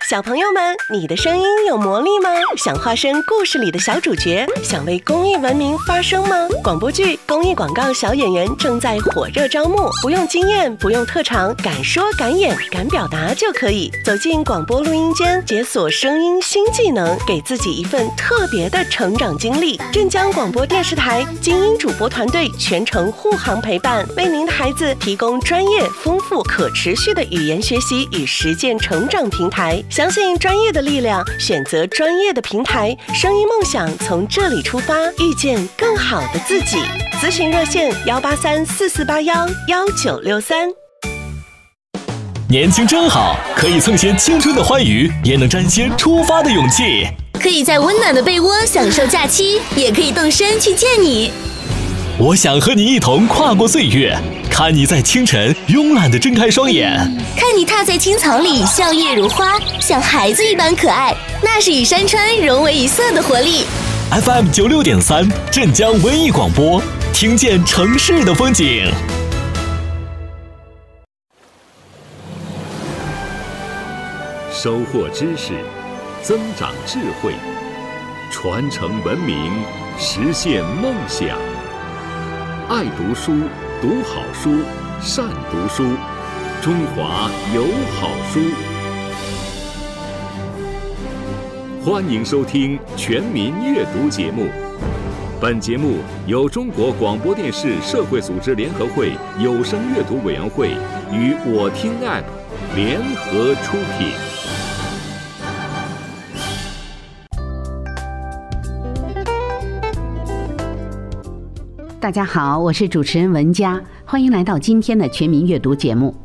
小朋友们，你的声音有魔力吗？想化身故事里的小主角，想为公益文明发声吗？广播剧、公益广告小演员正在火热招募，不用经验，不用特长，敢说敢演敢表达就可以走进广播录音间，解锁声音新技能，给自己一份特别的成长经历。镇江广播电视台精英主播团队全程护航陪伴，为您的孩子提供专业、丰富、可持续的语言学习与实践成长平台。相信专业的力量，选择专业的平台，声音梦想从这里出发，遇见更好的自己。咨询热线18344811963。 年轻真好，可以蹭些青春的欢愉，也能沾些出发的勇气。 可以在温暖的被窝享受假期，也可以动身去见你。 我想和你一同跨过岁月，看你在清晨慵懒地睁开双眼， 看你踏在青草里笑靥如花，像孩子一般可爱，那是与山川融为一色的活力。 FM 96.3镇江文艺广播，听见城市的风景。 收获知识，增长智慧，传承文明，实现梦想。爱读书，读好书，善读书，中华有好书。欢迎收听全民阅读节目。本节目由中国广播电视社会组织联合会有声阅读委员会与我听 App 联合出品。 大家好，我是主持人文佳，欢迎来到今天的全民阅读节目。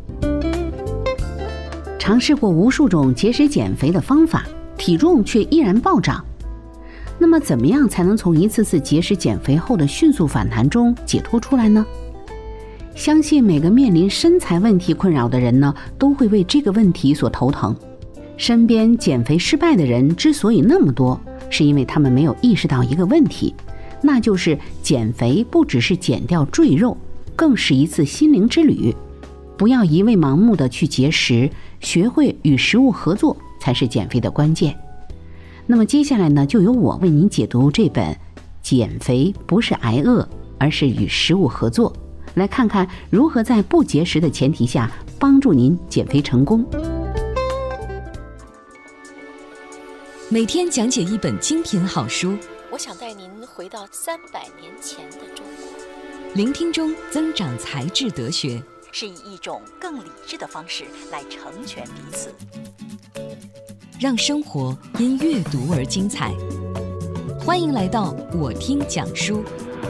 尝试过无数种节食减肥的方法，体重却依然暴涨。那么怎么样才能从一次次节食减肥后的迅速反弹中解脱出来呢？相信每个面临身材问题困扰的人呢，都会为这个问题所头疼。身边减肥失败的人之所以那么多，是因为他们没有意识到一个问题，那就是减肥不只是减掉赘肉，更是一次心灵之旅。不要一味盲目的去节食，学会与食物合作才是减肥的关键。那么接下来呢，就由我为您解读这本《减肥不是挨饿，而是与食物合作》，来看看如何在不节食的前提下帮助您减肥成功。 每天讲解一本精品好书， 我想带您回到300年前的中国， 聆听中增长才智德学， 是以一种更理智的方式来成全彼此， 让生活因阅读而精彩。欢迎来到我听讲书。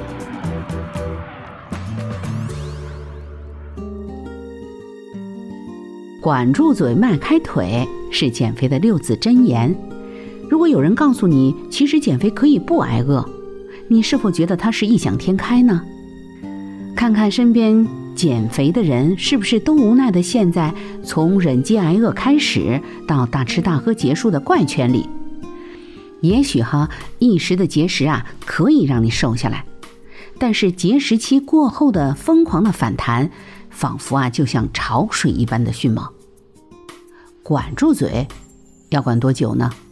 管住嘴，迈开腿，是减肥的6字真言。如果有人告诉你，其实减肥可以不挨饿，你是否觉得它是异想天开呢？看看身边减肥的人，是不是都无奈地陷在从忍饥挨饿开始到大吃大喝结束的怪圈里？也许一时的节食可以让你瘦下来，但是节食期过后的疯狂的反弹，仿佛就像潮水一般的迅猛。管住嘴，要管多久呢？